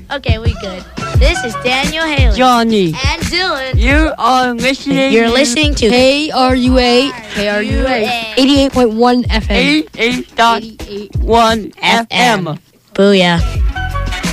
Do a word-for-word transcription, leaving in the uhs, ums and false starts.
Okay, we good. This is Daniel Haley. Johnny. And Dylan. You are listening. You're listening to K R U A. K R U A. eighty-eight point one F M. eighty-eight point one F M. Booyah.